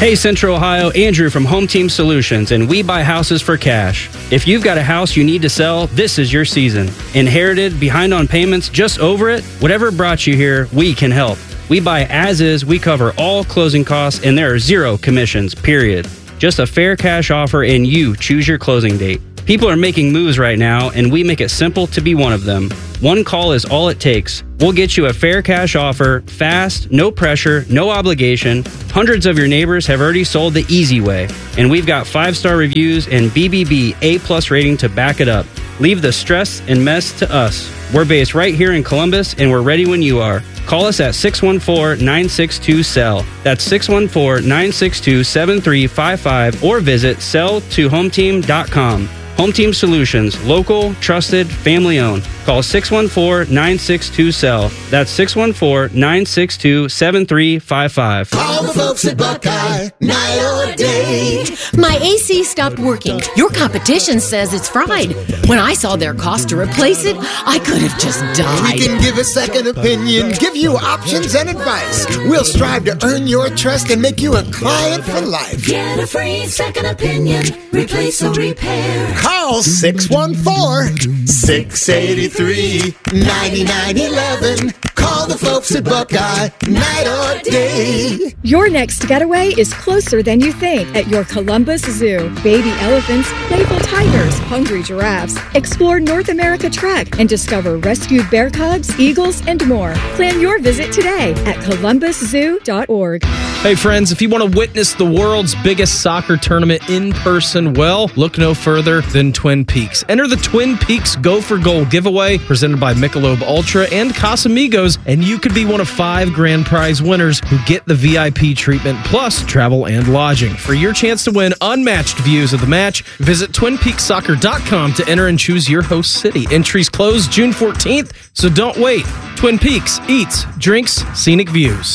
Hey, Central Ohio, Andrew from Home Team Solutions, and we buy houses for cash. If you've got a house you need to sell, this is your season. Inherited, behind on payments, just over it? Whatever brought you here, we can help. We buy as is, we cover all closing costs, and there are zero commissions, period. Just a fair cash offer, and you choose your closing date. People are making moves right now, and we make it simple to be one of them. One call is all it takes. We'll get you a fair cash offer, fast, no pressure, no obligation. Hundreds of your neighbors have already sold the easy way, and we've got five-star reviews and B B B A-plus rating to back it up. Leave the stress and mess to us. We're based right here in Columbus, and we're ready when you are. Call us at six one four, nine six two, S E L L. That's six one four, nine six two, seven three five five, or visit sell to home team dot com. Home Team Solutions, local, trusted, family owned. Call six one four, nine six two, S E L L. That's six one four, nine six two, seven three five five. Call the folks at Buckeye, night or day. My A C stopped working. Your competition says it's fried. When I saw their cost to replace it, I could have just died. We can give a second opinion, give you options and advice. We'll strive to earn your trust and make you a client for life. Get a free second opinion. Replace or repair. Call six one four, six eight three, nine nine one one. Call the folks at Buckeye, night or day. Your next getaway is closer than you think at your Columbus Zoo. Baby elephants, playful tigers, hungry giraffes. Explore North America Trek and discover rescued bear cubs, eagles, and more. Plan your visit today at columbus zoo dot org. Hey friends, if you want to witness the world's biggest soccer tournament in person, well, look no further than Twin Peaks. Enter the Twin Peaks Go for Gold giveaway presented by Michelob Ultra and Casamigos, and you could be one of five grand prize winners who get the V I P treatment plus travel and lodging. For your chance to win unmatched views of the match, visit twin peaks soccer dot com to enter and choose your host city. Entries close June fourteenth, so don't wait. Twin Peaks eats, drinks, scenic views.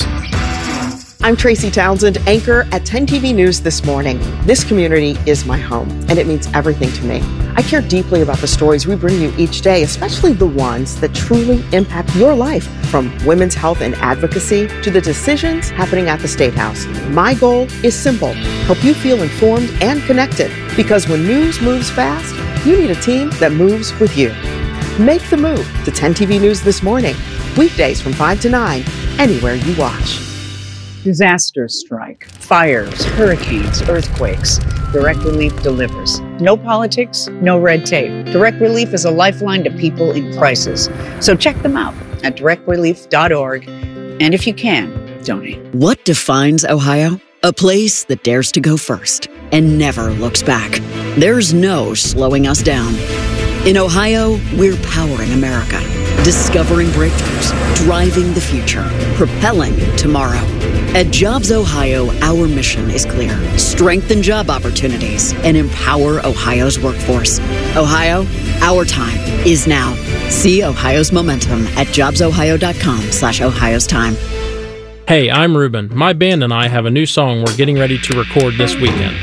I'm Tracy Townsend, anchor at ten T V News This Morning. This community is my home, and it means everything to me. I care deeply about the stories we bring you each day, especially the ones that truly impact your life, from women's health and advocacy to the decisions happening at the State House. My goal is simple: help you feel informed and connected, because when news moves fast, you need a team that moves with you. Make the move to ten T V News This Morning, weekdays from five to nine, anywhere you watch. Disasters strike, fires, hurricanes, earthquakes. Direct Relief delivers. No politics, no red tape. Direct Relief is a lifeline to people in crisis. So check them out at direct relief dot org. And if you can, donate. What defines Ohio? A place that dares to go first and never looks back. There's no slowing us down. In Ohio, we're powering America, discovering breakthroughs, driving the future, propelling tomorrow. At Jobs Ohio, our mission is clear: strengthen job opportunities and empower Ohio's workforce. Ohio, our time is now. See Ohio's momentum at jobs ohio dot com slash Ohio's time. Hey, I'm Ruben. My band and I have a new song we're getting ready to record this weekend.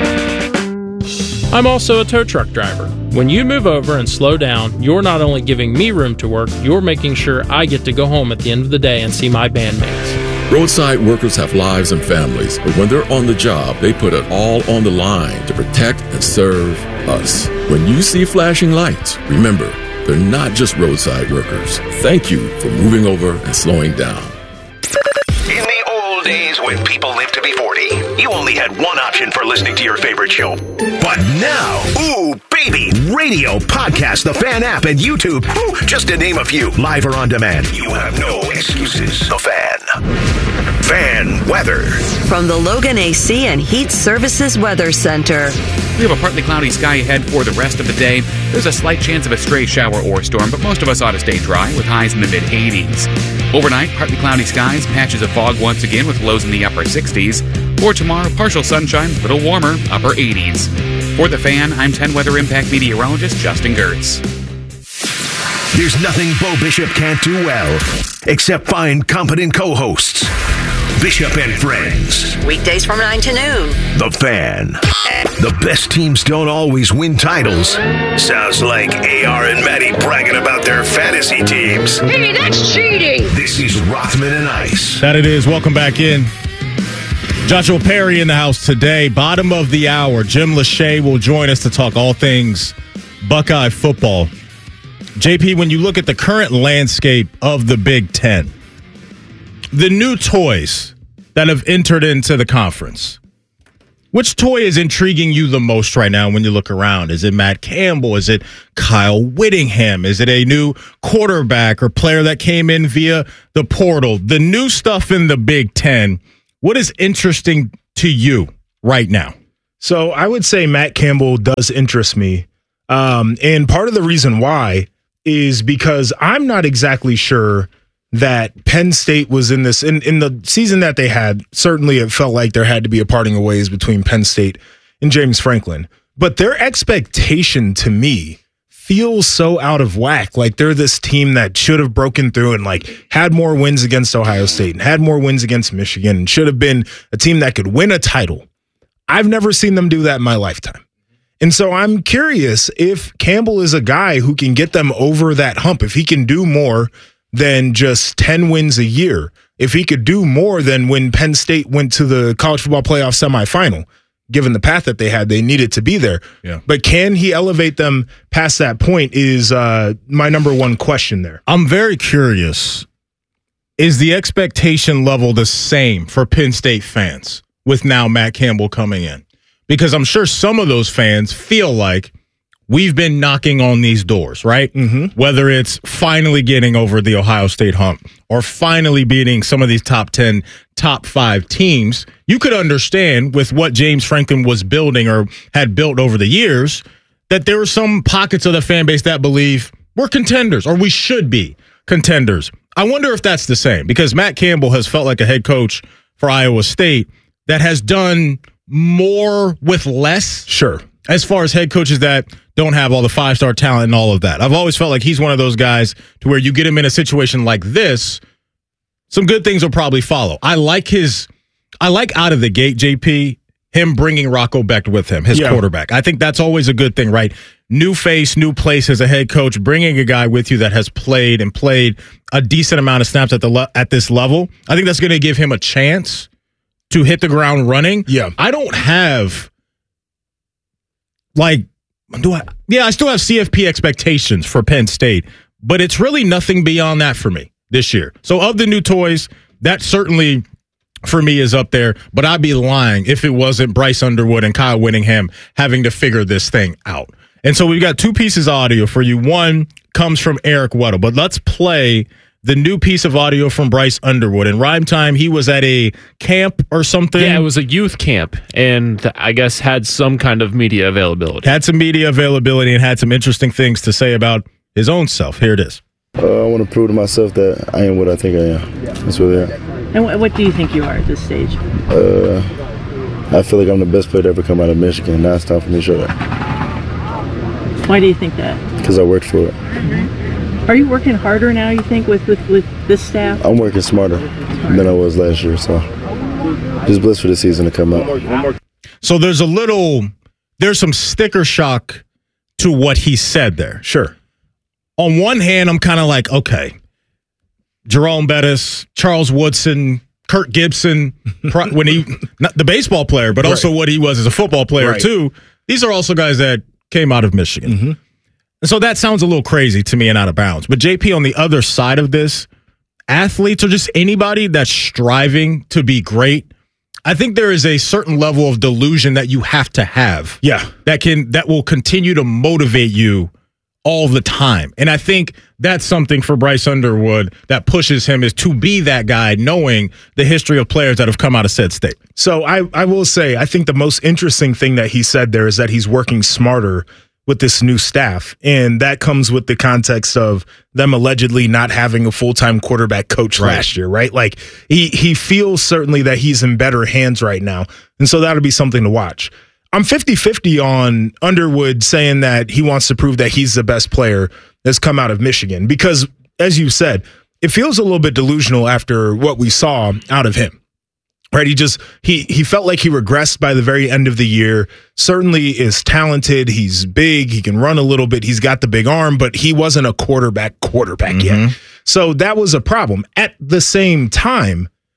I'm also a tow truck driver. When you move over and slow down, you're not only giving me room to work, you're making sure I get to go home at the end of the day and see my bandmates. Roadside workers have lives and families, but when they're on the job, they put it all on the line to protect and serve us. When you see flashing lights, remember, they're not just roadside workers. Thank you for moving over and slowing down. In the old days when people lived to be forty, you only had one option for listening to your favorite show. But now, ooh, baby, radio, podcast, the Fan app, and YouTube, ooh, just to name a few, live or on demand. You have no excuses. The Fan. Fan weather. From the Logan A C and Heat Services Weather Center. We have a partly cloudy sky ahead for the rest of the day. There's a slight chance of a stray shower or storm, but most of us ought to stay dry with highs in the mid eighties. Overnight, partly cloudy skies, patches of fog once again with lows in the upper sixties. For tomorrow, partial sunshine, a little warmer, upper eighties. For the Fan, I'm ten Weather Impact meteorologist Justin Gertz. There's nothing Bo Bishop can't do well, except find competent co-hosts. Bishop and Friends. Weekdays from nine to noon. The Fan. The best teams don't always win titles. Sounds like A R and Maddie bragging about their fantasy teams. Hey, that's cheating! This is Rothman and Ice. That it is. Welcome back in. Joshua Perry in the house today. Bottom of the hour, Jim Lachey will join us to talk all things Buckeye football. J P, when you look at the current landscape of the Big Ten, the new toys that have entered into the conference, which toy is intriguing you the most right now when you look around? Is it Matt Campbell? Is it Kyle Whittingham? Is it a new quarterback or player that came in via the portal? The new stuff in the Big Ten, what is interesting to you right now? So I would say Matt Campbell does interest me. Um, and part of the reason why is because I'm not exactly sure that Penn State was in this. In, in the season that they had, certainly it felt like there had to be a parting of ways between Penn State and James Franklin. But their expectation to me feels so out of whack. Like they're this team that should have broken through and like had more wins against Ohio State and had more wins against Michigan and should have been a team that could win a title. I've never seen them do that in my lifetime. And so I'm curious if Campbell is a guy who can get them over that hump, if he can do more than just ten wins a year, if he could do more than when Penn State went to the college football playoff semifinal. Given the path that they had, they needed to be there. Yeah. But can he elevate them past that point is uh, my number one question there. I'm very curious. Is the expectation level the same for Penn State fans with now Matt Campbell coming in? Because I'm sure some of those fans feel like we've been knocking on these doors, right? Mm-hmm. Whether it's finally getting over the Ohio State hump or finally beating some of these top ten, top five teams, you could understand with what James Franklin was building or had built over the years that there were some pockets of the fan base that believe we're contenders or we should be contenders. I wonder if that's the same because Matt Campbell has felt like a head coach for Iowa State that has done more with less. Sure. As far as head coaches that don't have all the five-star talent and all of that. I've always felt like he's one of those guys to where you get him in a situation like this, some good things will probably follow. I like his, I like out of the gate, J P, him bringing Rocco Becht with him, his yeah. quarterback. I think that's always a good thing, right? New face, new place as a head coach, bringing a guy with you that has played and played a decent amount of snaps at the le- at this level. I think that's going to give him a chance to hit the ground running. Yeah. I don't have... Like, do I? Yeah, I still have C F P expectations for Penn State, but it's really nothing beyond that for me this year. So of the new toys, that certainly for me is up there, but I'd be lying if it wasn't Bryce Underwood and Kyle Whittingham having to figure this thing out. And so we've got two pieces of audio for you. One comes from Eric Weddle, but let's play the new piece of audio from Bryce Underwood. In Rhyme Time, he was at a camp or something. Yeah, it was a youth camp, and I guess had some kind of media availability. Had some media availability and had some interesting things to say about his own self. Here it is. Uh, I want to prove to myself that I am what I think I am. That's really it. And what do you think you are at this stage? Uh, I feel like I'm the best player to ever come out of Michigan. Now it's time for me to show that. Why do you think that? Because I worked for it. Mm-hmm. Are you working harder now, you think, with, with, with this staff? I'm working smarter than I was last year, so just blessed for the season to come out. So there's a little, there's some sticker shock to what he said there. Sure. On one hand, I'm kind of like, okay, Jerome Bettis, Charles Woodson, Kirk Gibson, when he, not the baseball player, but also right. what he was as a football player right. too. These are also guys that came out of Michigan. Mm-hmm. So that sounds a little crazy to me and out of bounds. But J P, on the other side of this, athletes or just anybody that's striving to be great, I think there is a certain level of delusion that you have to have. Yeah. That can that will continue to motivate you all the time. And I think that's something for Bryce Underwood that pushes him is to be that guy, knowing the history of players that have come out of said state. So I, I will say, I think the most interesting thing that he said there is that he's working smarter with this new staff. And that comes with the context of them allegedly not having a full-time quarterback coach right. last year, right? Like he he feels certainly that he's in better hands right now. And so that'll be something to watch. I'm fifty-fifty on Underwood saying that he wants to prove that he's the best player that's come out of Michigan because, as you said, it feels a little bit delusional after what we saw out of him. Right, he just he he felt like he regressed by the very end of the year. Certainly is talented. He's big. He can run a little bit. He's got the big arm, but he wasn't a quarterback quarterback mm-hmm. yet. So that was a problem. At the same time,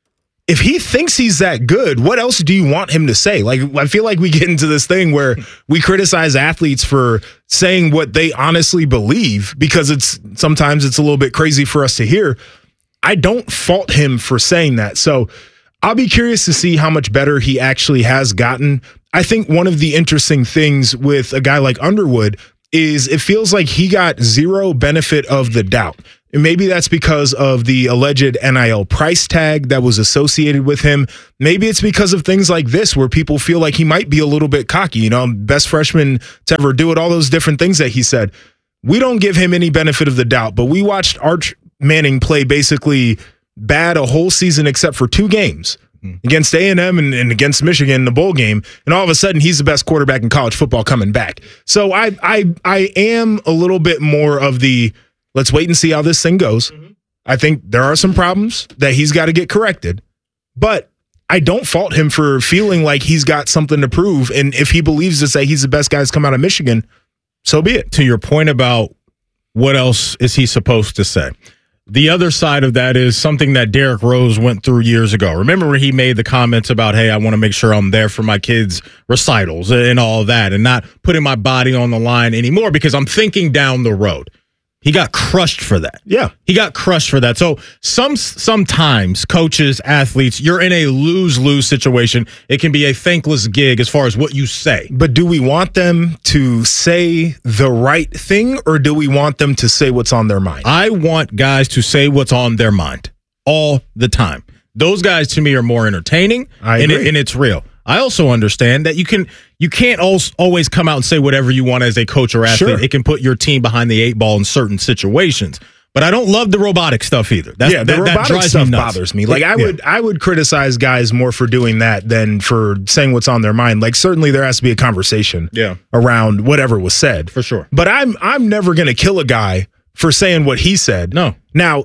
if he thinks he's that good, what else do you want him to say? Like, I feel like we get into this thing where we criticize athletes for saying what they honestly believe because it's sometimes it's a little bit crazy for us to hear. I don't fault him for saying that. So I'll be curious to see how much better he actually has gotten. I think one of the interesting things with a guy like Underwood is it feels like he got zero benefit of the doubt. And maybe that's because of the alleged N I L price tag that was associated with him. Maybe it's because of things like this where people feel like he might be a little bit cocky, you know, best freshman to ever do it, all those different things that he said. We don't give him any benefit of the doubt, but we watched Arch Manning play basically bad a whole season except for two games against A and M and, and against Michigan in the bowl game, and all of a sudden he's the best quarterback in college football coming back. So I I I am a little bit more of the let's wait and see how this thing goes. Mm-hmm. I think there are some problems that he's got to get corrected, but I don't fault him for feeling like he's got something to prove, and if he believes to say he's the best guy that's come out of Michigan, so be it. To your point about what else is he supposed to say? The other side of that is something that Derrick Rose went through years ago. Remember when he made the comments about, hey, I want to make sure I'm there for my kids' recitals and all that and not putting my body on the line anymore because I'm thinking down the road. He got crushed for that. Yeah. He got crushed for that. So some sometimes coaches, athletes, you're in a lose-lose situation. It can be a thankless gig as far as what you say. But do we want them to say the right thing or do we want them to say what's on their mind? I want guys to say what's on their mind all the time. Those guys to me are more entertaining I and, agree. it, and it's real. I also understand that you can you can't always come out and say whatever you want as a coach or athlete. Sure. It can put your team behind the eight ball in certain situations. But I don't love the robotic stuff either. That's, yeah, the that, robotic that drives stuff me nuts. bothers me. Like I Yeah. would, I would criticize guys more for doing that than for saying what's on their mind. Like certainly there has to be a conversation, Yeah. around whatever was said for sure. But I'm, I'm never going to kill a guy for saying what he said. No. Now,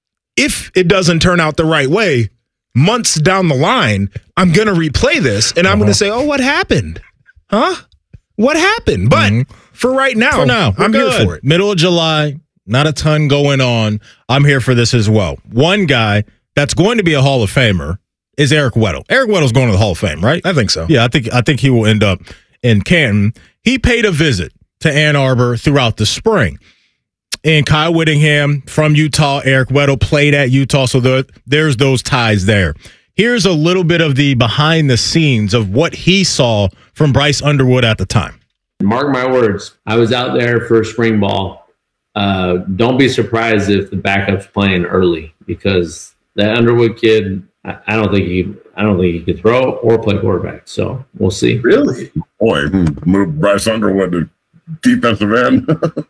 if it doesn't turn out the right way, months down the line, I'm going to replay this and I'm Uh-huh. going to say, "Oh, what happened? Huh? What happened?" But for right now, For now, I'm we're here good. for it. Middle of July, not a ton going on. I'm here for this as well. One guy that's going to be a Hall of Famer is Eric Weddle. Eric Weddle's going to the Hall of Fame, right? I think so. Yeah, I think I think he will end up in Canton. He paid a visit to Ann Arbor throughout the spring. And Kyle Whittingham from Utah, Eric Weddle played at Utah, so there, there's those ties there. Here's a little bit of the behind the scenes of what he saw from Bryce Underwood at the time. Mark my words, I was out there for spring ball. Uh, don't be surprised if the backup's playing early because that Underwood kid, I, I don't think he, I don't think he could throw or play quarterback. So we'll see. Really? Boy, move Bryce Underwood to defensive end.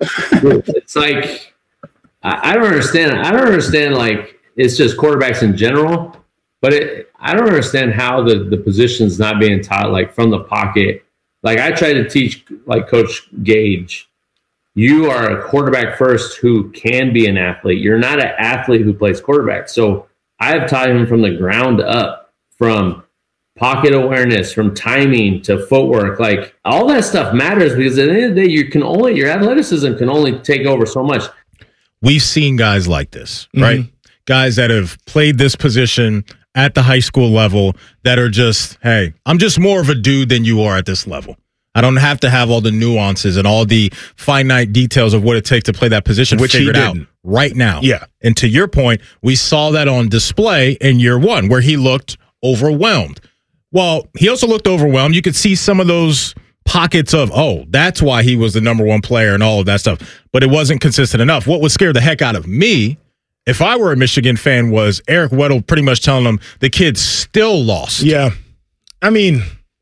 It's like I, I don't understand. I don't understand. Like it's just quarterbacks in general, but it, I don't understand how the the position's not being taught like from the pocket. Like I try to teach like Coach Gage. You are a quarterback first who can be an athlete. You're not an athlete who plays quarterback. So I've taught him from the ground up, from pocket awareness, from timing to footwork. Like all that stuff matters because at the end of the day, you can only your athleticism can only take over so much. We've seen guys like this, right? Mm-hmm. Guys that have played this position at the high school level that are just, hey, I'm just more of a dude than you are at this level. I don't have to have all the nuances and all the finite details of what it takes to play that position Which figured he out didn't. right now. Yeah. And to your point, we saw that on display in year one where he looked overwhelmed. Well, he also looked overwhelmed. You could see some of those pockets of, oh, that's why he was the number one player and all of that stuff. But it wasn't consistent enough. What would scare the heck out of me, if I were a Michigan fan, was Eric Weddle pretty much telling them the kid still lost. Yeah. I mean,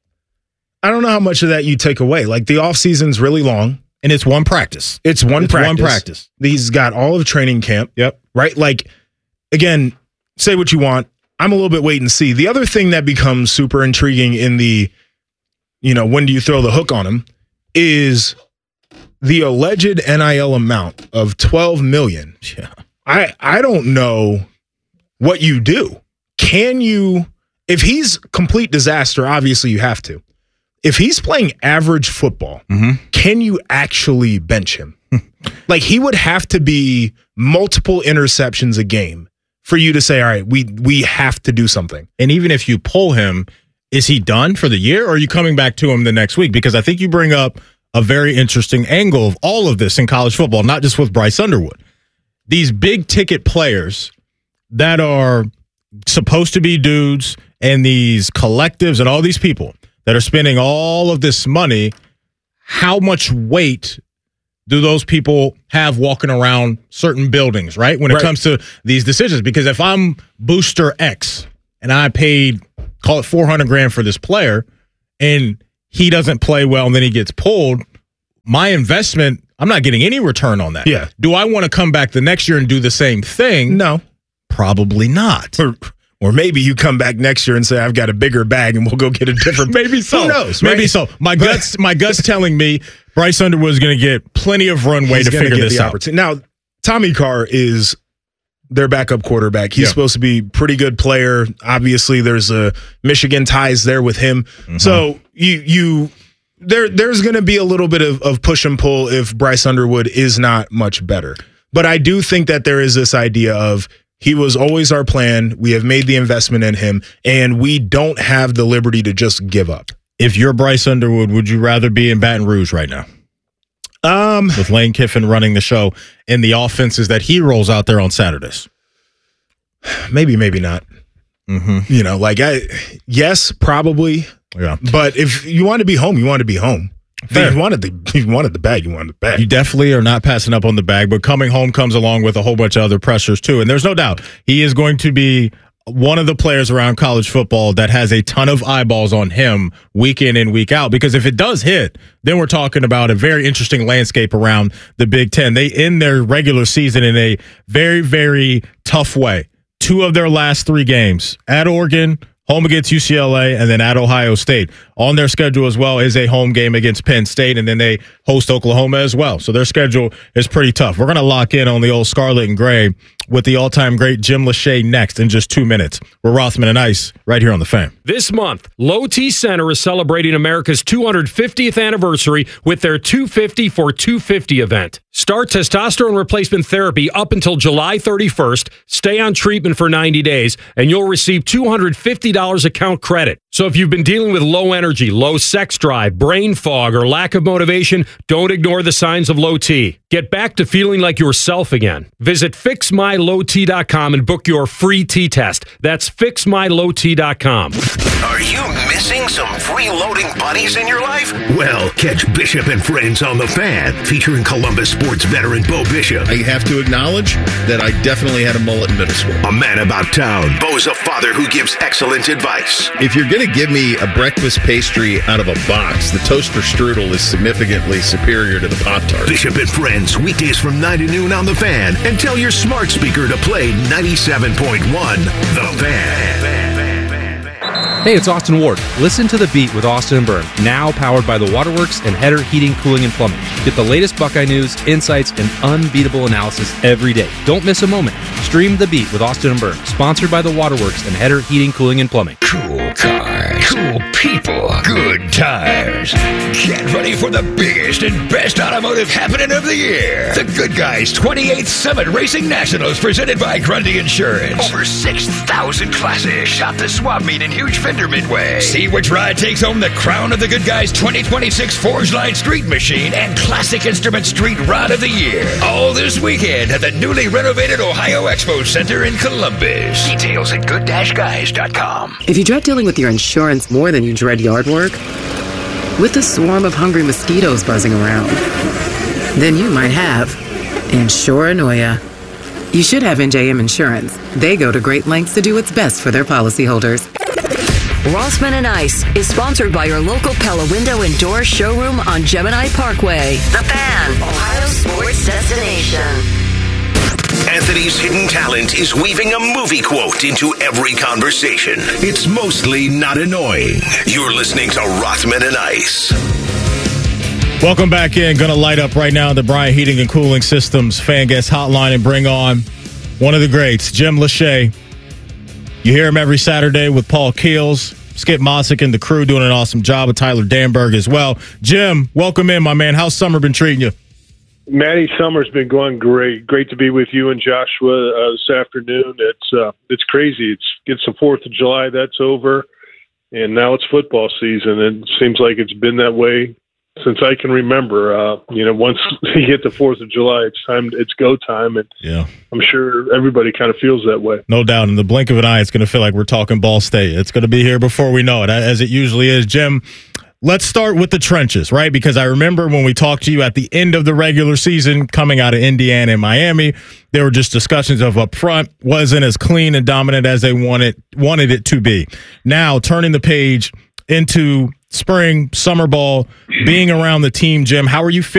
I don't know how much of that you take away. Like the offseason's really long. And it's one practice. It's one it's practice. one practice. He's got all of training camp. Yep. Right? Like, again, say what you want. I'm a little bit wait and see. The other thing that becomes super intriguing in the, you know, when do you throw the hook on him, is the alleged N I L amount of twelve million dollars. Yeah. I, I don't know what you do. Can you, if he's complete disaster, obviously you have to. If he's playing average football, mm-hmm. can you actually bench him? Like he would have to be multiple interceptions a game for you to say, all right, we we have to do something. And even if you pull him, is he done for the year, or are you coming back to him the next week? Because I think you bring up a very interesting angle of all of this in college football, not just with Bryce Underwood. These big ticket players that are supposed to be dudes, and these collectives and all these people that are spending all of this money, how much weight do those people have walking around certain buildings, right? When it Right. comes to these decisions, because if I'm Booster X and I paid, call it four hundred grand for this player, and he doesn't play well and then he gets pulled, my investment, I'm not getting any return on that. Yeah. Do I want to come back the next year and do the same thing? No. Probably not. Or, or maybe you come back next year and say, I've got a bigger bag and we'll go get a different. Maybe so. Who knows? Maybe right? so. My guts, my guts telling me Bryce Underwood is going to get plenty of runway He's to gonna figure get this the out. opportunity. Now, Tommy Carr is their backup quarterback. He's Yeah. supposed to be a pretty good player. Obviously, there's a Michigan ties there with him. Mm-hmm. So you you there there's going to be a little bit of, of push and pull if Bryce Underwood is not much better. But I do think that there is this idea of he was always our plan. We have made the investment in him, and we don't have the liberty to just give up. If you're Bryce Underwood, would you rather be in Baton Rouge right now? Um, with Lane Kiffin running the show and the offenses that he rolls out there on Saturdays? Maybe, maybe not. Mm-hmm. You know, like I, yes, probably. Yeah. But if you want to be home, you want to be home. If you wanted the, if you wanted the bag, you wanted the bag. You definitely are not passing up on the bag, but coming home comes along with a whole bunch of other pressures too. And there's no doubt he is going to be one of the players around college football that has a ton of eyeballs on him week in and week out. Because if it does hit, then we're talking about a very interesting landscape around the Big Ten. They end their regular season in a very, very tough way. Two of their last three games at Oregon, home against U C L A, and then at Ohio State. On their schedule as well is a home game against Penn State, and then they host Oklahoma as well. So their schedule is pretty tough. We're going to lock in on the old Scarlet and Gray with the all-time great Jim Lachey next in just two minutes. We're Rothman and Ice right here on The Fan. This month, Low T Center is celebrating America's two hundred fiftieth anniversary with their two fifty for two fifty event. Start testosterone replacement therapy up until July thirty-first. Stay on treatment for ninety days, and you'll receive two hundred fifty dollars account credit. So if you've been dealing with low energy, low sex drive, brain fog, or lack of motivation, don't ignore the signs of low T. Get back to feeling like yourself again. Visit fix my low t dot com and book your free T test. That's fix my low t dot com. Are you missing some freeloading buddies in your life? Well, catch Bishop and Friends on The Fan, featuring Columbus sports veteran Bo Bishop. I have to acknowledge that I definitely had a mullet in middle school. A man about town. Bo's a father who gives excellent advice. If you're going to give me a breakfast pastry out of a box, the toaster strudel is significantly superior to the Pop-Tart. Bishop and Friends, weekdays from nine to noon on The Fan. And tell your smart speaker to play ninety-seven point one The Fan. Hey, it's Austin Ward. Listen to The Beat with Austin and Byrne, now powered by the Waterworks and Header Heating, Cooling, and Plumbing. Get the latest Buckeye news, insights, and unbeatable analysis every day. Don't miss a moment. Stream The Beat with Austin and Byrne, sponsored by the Waterworks and Header Heating, Cooling, and Plumbing. Cool cars, cool people, good tires. Get ready for the biggest and best automotive happening of the year. The Good Guys twenty-eighth Summit Racing Nationals, presented by Grundy Insurance. Over six thousand classes. Shop the swap meet in Huge Fender Midway. See which ride takes home the crown of the Good Guys twenty twenty-six Forge Line Street Machine and Classic Instrument Street Rod of the Year. All this weekend at the newly renovated Ohio Expo Center in Columbus. Details at good dash guys dot com. If you dread dealing with your insurance more than you dread yard work, with a swarm of hungry mosquitoes buzzing around, then you might have Insuranoia. You should have N J M Insurance. They go to great lengths to do what's best for their policyholders. Rothman and Ice is sponsored by your local Pella Window and Door showroom on Gemini Parkway. The Fan, Ohio sports destination. Anthony's hidden talent is weaving a movie quote into every conversation. It's mostly not annoying. You're listening to Rothman and Ice. Welcome back in. Going to light up right now the Bryant Heating and Cooling Systems fan guest hotline and bring on one of the greats, Jim Lachey. You hear him every Saturday with Paul Keels, Skip Mossick, and the crew doing an awesome job with Tyler Danberg as well. Jim, welcome in, my man. How's summer been treating you? Matty, summer's been going great. Great to be with you and Joshua uh, this afternoon. It's uh, it's crazy. It's it's the Fourth of July. That's over, and now it's football season. And it seems like it's been that way since I can remember. Uh, you know, once you get the Fourth of July, it's time. It's go time, and yeah, I'm sure everybody kind of feels that way. No doubt. In the blink of an eye, it's going to feel like we're talking Ball State. It's going to be here before we know it, as it usually is. Jim, let's start with the trenches, right? Because I remember when we talked to you at the end of the regular season coming out of Indiana and Miami, there were just discussions of up front wasn't as clean and dominant as they wanted wanted it to be. Now, turning the page into spring, summer ball, being around the team, Jim, how are you feeling?